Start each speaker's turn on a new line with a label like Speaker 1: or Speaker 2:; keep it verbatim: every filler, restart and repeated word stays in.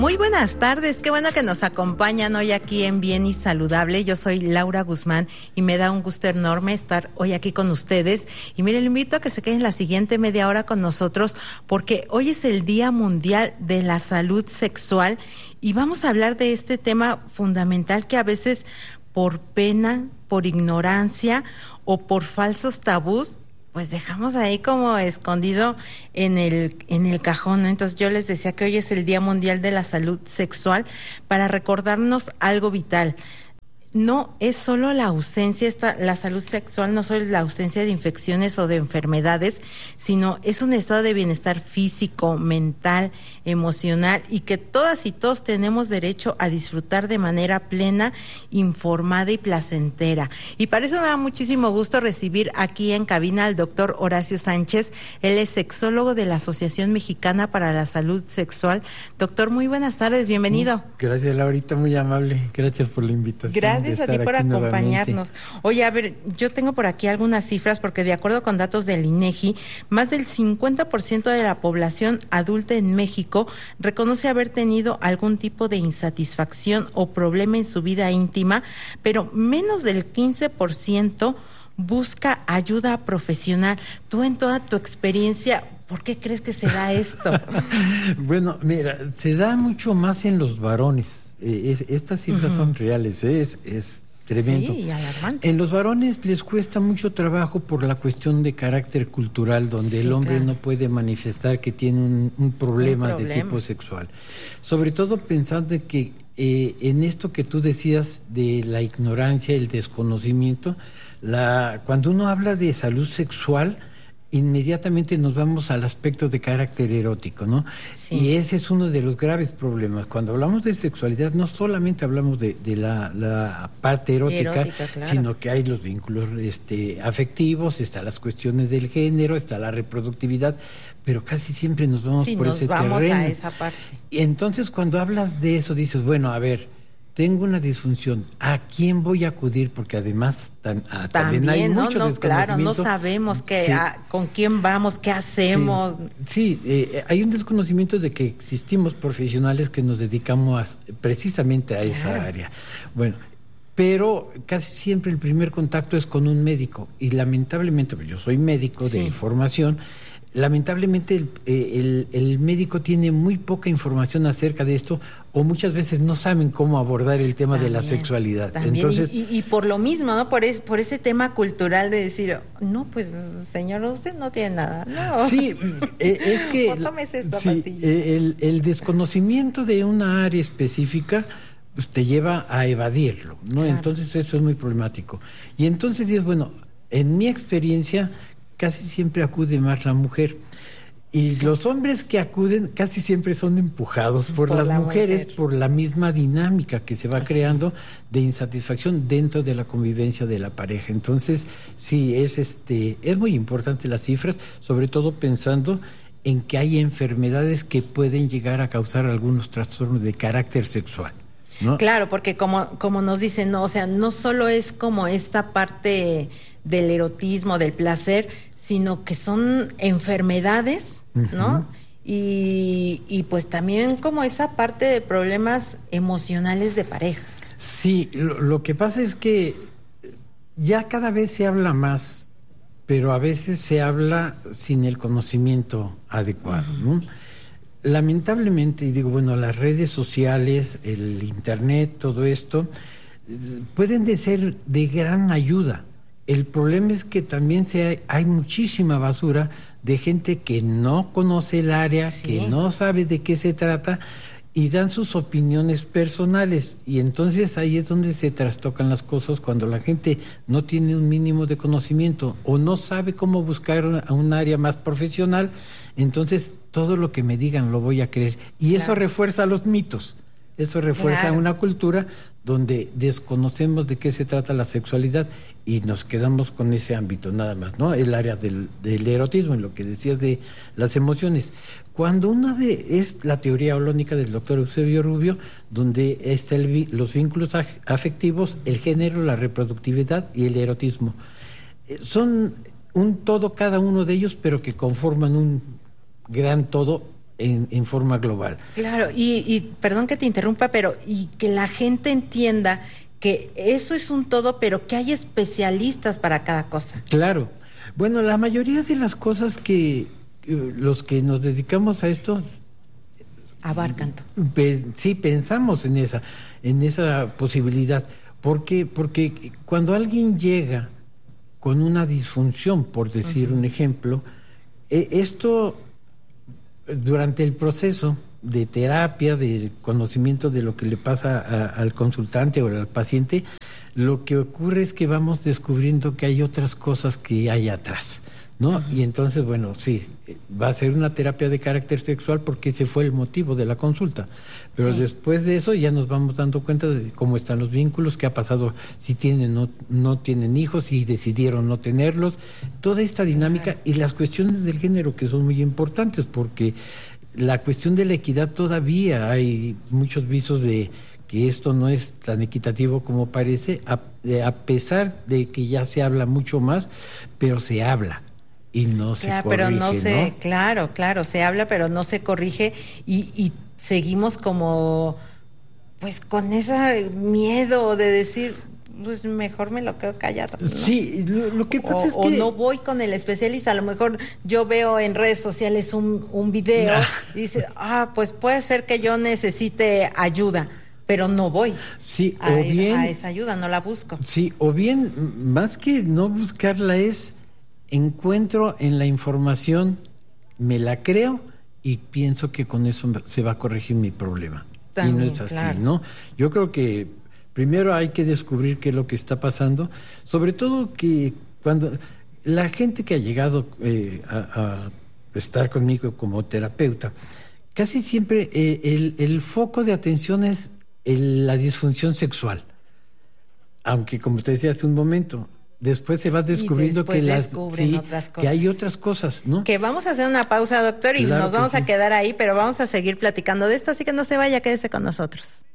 Speaker 1: Muy buenas tardes, qué bueno que nos acompañan hoy aquí en Bien y Saludable. Yo soy Laura Guzmán y me da un gusto enorme estar hoy aquí con ustedes. Y miren, le invito a que se queden la siguiente media hora con nosotros porque hoy es el Día Mundial de la Salud Sexual y vamos a hablar de este tema fundamental que a veces por pena, por ignorancia o por falsos tabús pues dejamos ahí como escondido en el en el cajón, ¿no? Entonces yo les decía que hoy es el Día Mundial de la Salud Sexual para recordarnos algo vital. No es solo la ausencia, esta, la salud sexual no solo es la ausencia de infecciones o de enfermedades, sino es un estado de bienestar físico, mental, emocional y que todas y todos tenemos derecho a disfrutar de manera plena, informada y placentera. Y para eso me da muchísimo gusto recibir aquí en cabina al doctor Horacio Sánchez. Él es sexólogo de la Asociación Mexicana para la Salud Sexual. Doctor, muy buenas tardes, bienvenido.
Speaker 2: Gracias, Laurita, muy amable. Gracias por la invitación.
Speaker 1: Gracias. Gracias a ti por acompañarnos. Nuevamente. Oye, a ver, yo tengo por aquí algunas cifras porque de acuerdo con datos del INEGI, más del cincuenta por ciento de la población adulta en México reconoce haber tenido algún tipo de insatisfacción o problema en su vida íntima, pero menos del quince por ciento busca ayuda profesional. Tú en toda tu experiencia, ¿por qué crees que se da esto?
Speaker 2: Bueno, mira, se da mucho más en los varones. Eh, es, estas cifras uh-huh. son reales, ¿eh? es, es tremendo.
Speaker 1: Sí, alarmantes.
Speaker 2: En los varones les cuesta mucho trabajo por la cuestión de carácter cultural, donde sí, el hombre claro. no puede manifestar que tiene un, un, problema un problema de tipo sexual. Sobre todo pensando que eh, en esto que tú decías de la ignorancia, el desconocimiento, la, cuando uno habla de salud sexual, inmediatamente nos vamos al aspecto de carácter erótico, ¿no? Sí. Y ese es uno de los graves problemas. Cuando hablamos de sexualidad, no solamente hablamos de, de la, la parte erótica, erótica claro. sino que hay los vínculos este, afectivos, están las cuestiones del género, está la reproductividad, pero casi siempre nos vamos
Speaker 1: sí,
Speaker 2: por
Speaker 1: nos
Speaker 2: ese
Speaker 1: vamos
Speaker 2: terreno.
Speaker 1: A esa parte.
Speaker 2: Y entonces, cuando hablas de eso, dices, bueno, a ver, tengo una disfunción, ¿a quién voy a acudir? Porque además tan, a, también, también hay
Speaker 1: no,
Speaker 2: mucho
Speaker 1: no,
Speaker 2: desconocimiento.
Speaker 1: Claro, no sabemos qué, sí. a, con quién vamos, qué hacemos.
Speaker 2: Sí, sí eh, hay un desconocimiento de que existimos profesionales que nos dedicamos a, precisamente a claro. esa área. Bueno, pero casi siempre el primer contacto es con un médico y lamentablemente, yo soy médico sí. de formación, lamentablemente el, el, el médico tiene muy poca información acerca de esto o muchas veces no saben cómo abordar el tema también, de la sexualidad.
Speaker 1: También.
Speaker 2: Entonces,
Speaker 1: y, y, y por lo mismo, ¿no? Por, es, por ese tema cultural de decir, no, pues señor, usted no tiene nada. No.
Speaker 2: Sí, eh, es que
Speaker 1: esto
Speaker 2: sí, el, el desconocimiento de una área específica pues, te lleva a evadirlo, ¿no? Claro. Entonces eso es muy problemático. Y entonces dices, bueno, en mi experiencia casi siempre acude más la mujer. Y sí. los hombres que acuden casi siempre son empujados por, por las mujeres, mujer. por la misma dinámica que se va Así. creando de insatisfacción dentro de la convivencia de la pareja. Entonces, sí, es este es muy importante las cifras, sobre todo pensando en que hay enfermedades que pueden llegar a causar algunos trastornos de carácter sexual, ¿no?
Speaker 1: Claro, porque como, como nos dicen, no, o sea, no solo es como esta parte del erotismo, del placer, sino que son enfermedades, uh-huh. ¿no? Y, y pues también como esa parte de problemas emocionales de pareja.
Speaker 2: Sí, lo, lo que pasa es que ya cada vez se habla más, pero a veces se habla sin el conocimiento adecuado, uh-huh. ¿no? Lamentablemente, y digo, bueno, las redes sociales, el internet, todo esto, pueden de ser de gran ayuda. El problema es que también se, hay muchísima basura de gente que no conoce el área, sí. que no sabe de qué se trata y dan sus opiniones personales. Y entonces ahí es donde se trastocan las cosas cuando la gente no tiene un mínimo de conocimiento o no sabe cómo buscar a un área más profesional. Entonces todo lo que me digan lo voy a creer. Y claro. eso refuerza los mitos. Eso refuerza claro. una cultura donde desconocemos de qué se trata la sexualidad y nos quedamos con ese ámbito nada más, ¿no? El área del, del erotismo, en lo que decías de las emociones. Cuando una de es la teoría holónica del doctor Eusebio Rubio, donde está el, los vínculos afectivos, el género, la reproductividad y el erotismo. Son un todo cada uno de ellos, pero que conforman un gran todo en, en forma global.
Speaker 1: Claro, y, y perdón que te interrumpa, pero y que la gente entienda que eso es un todo, pero que hay especialistas para cada cosa.
Speaker 2: Claro. Bueno, la mayoría de las cosas que eh, los que nos dedicamos a esto
Speaker 1: abarcan.
Speaker 2: Pe- sí, pensamos en esa, en esa posibilidad. ¿Por qué? Porque cuando alguien llega con una disfunción, por decir uh-huh. un ejemplo, eh, esto durante el proceso de terapia, de conocimiento de lo que le pasa a, al consultante o al paciente, lo que ocurre es que vamos descubriendo que hay otras cosas que hay atrás, ¿no? Uh-huh. Y entonces, bueno, sí, va a ser una terapia de carácter sexual porque ese fue el motivo de la consulta. Pero sí. después de eso ya nos vamos dando cuenta de cómo están los vínculos, qué ha pasado, si tienen o no, no tienen hijos, si decidieron no tenerlos, toda esta dinámica y las cuestiones del género que son muy importantes porque la cuestión de la equidad todavía hay muchos visos de que esto no es tan equitativo como parece, a, a pesar de que ya se habla mucho más, pero se habla. Y no se
Speaker 1: claro,
Speaker 2: corrige,
Speaker 1: pero no se,
Speaker 2: ¿no?
Speaker 1: Claro, claro, se habla, pero no se corrige y, y seguimos como, pues con ese miedo de decir, pues mejor me lo quedo callado, ¿no?
Speaker 2: Sí, lo, lo que pasa
Speaker 1: o,
Speaker 2: es que...
Speaker 1: O no voy con el especialista, a lo mejor yo veo en redes sociales un, un video y dice, ah, pues puede ser que yo necesite ayuda, pero no voy
Speaker 2: sí,
Speaker 1: a,
Speaker 2: o bien,
Speaker 1: a esa ayuda, no la busco.
Speaker 2: Sí, o bien, más que no buscarla es... encuentro en la información, me la creo y pienso que con eso se va a corregir mi problema. También, y no es así, claro. ¿no? Yo creo que primero hay que descubrir qué es lo que está pasando, sobre todo que cuando la gente que ha llegado eh, a, a estar conmigo como terapeuta, casi siempre eh, el, el foco de atención es el, la disfunción sexual. Aunque, como te decía hace un momento, después se va descubriendo que, las, sí, otras cosas. Que hay otras cosas, ¿no?
Speaker 1: Que vamos a hacer una pausa, doctor, y claro nos vamos sí. a quedar ahí, pero vamos a seguir platicando de esto, así que no se vaya, quédese con nosotros.